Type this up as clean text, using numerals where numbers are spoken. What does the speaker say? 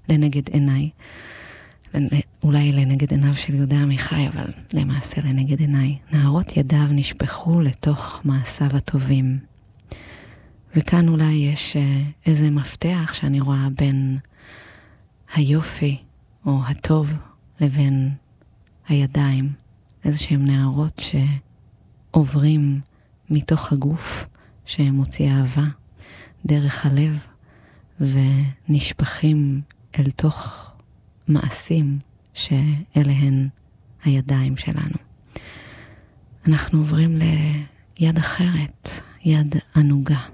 לנגד עיניי. אולי לנגד עיניו של יהודה עמיחי, אבל למעשה לנגד עיניי. נהרות ידיו נשפכו לתוך מעשיו הטובים. וכאן אולי יש איזה מפתח שאני רואה בין היופי או הטוב לבין הידיים. איזשהם נהרות שעוברים מתוך הגוף שמוציא אהבה דרך הלב ונשפכים אל תוך מעשים שאליהן הידיים שלנו. אנחנו עוברים ליד אחרת, יד ענוגה.